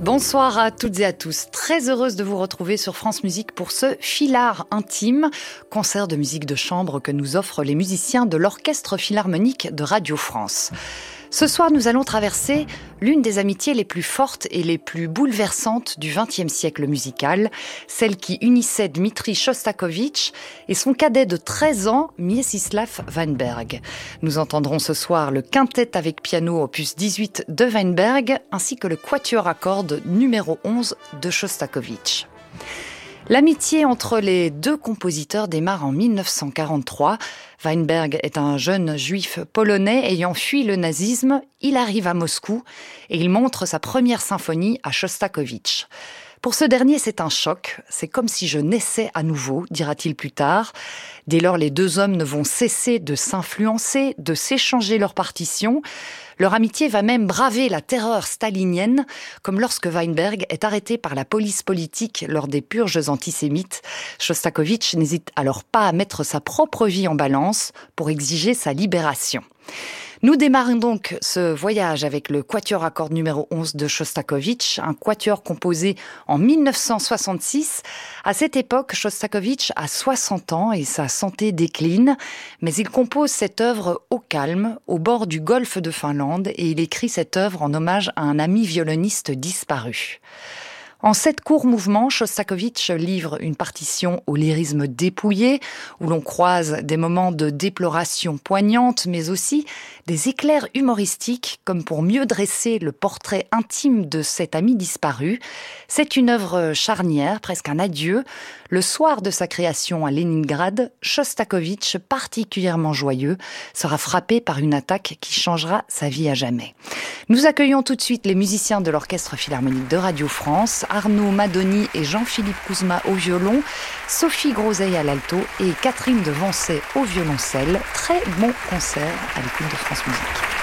Bonsoir à toutes et à tous. Très heureuse de vous retrouver sur France Musique pour ce Filard intime, concert de musique de chambre que nous offrent les musiciens de l'Orchestre Philharmonique de Radio France. Ce soir, nous allons traverser l'une des amitiés les plus fortes et les plus bouleversantes du XXe siècle musical, celle qui unissait Dmitri Chostakovitch et son cadet de 13 ans, Mieczysław Weinberg. Nous entendrons ce soir le quintet avec piano opus 18 de Weinberg, ainsi que le quatuor à cordes numéro 11 de Chostakovitch. L'amitié entre les deux compositeurs démarre en 1943. Weinberg est un jeune juif polonais ayant fui le nazisme. Il arrive à Moscou et il montre sa première symphonie à Chostakovitch. Pour ce dernier, c'est un choc. C'est comme si je naissais à nouveau, dira-t-il plus tard. Dès lors, les deux hommes ne vont cesser de s'influencer, de s'échanger leurs partitions. Leur amitié va même braver la terreur stalinienne, comme lorsque Weinberg est arrêté par la police politique lors des purges antisémites. Chostakovitch n'hésite alors pas à mettre sa propre vie en balance pour exiger sa libération. Nous démarrons donc ce voyage avec le quatuor à cordes numéro 11 de Chostakovitch, un quatuor composé en 1966. À cette époque, Chostakovitch a 60 ans et sa santé décline, mais il compose cette œuvre au calme, au bord du golfe de Finlande, et il écrit cette œuvre en hommage à un ami violoniste disparu. En 7 courts mouvements, Chostakovitch livre une partition au lyrisme dépouillé, où l'on croise des moments de déploration poignante, mais aussi des éclairs humoristiques, comme pour mieux dresser le portrait intime de cet ami disparu. C'est une œuvre charnière, presque un adieu. Le soir de sa création à Leningrad, Chostakovitch, particulièrement joyeux, sera frappé par une attaque qui changera sa vie à jamais. Nous accueillons tout de suite les musiciens de l'Orchestre Philharmonique de Radio France, Arnaud Madoni et Jean-Philippe Kouzma au violon, Sophie Groseille à l'alto et Catherine de Vancey au violoncelle. Très bon concert à l'écoute de France Musique.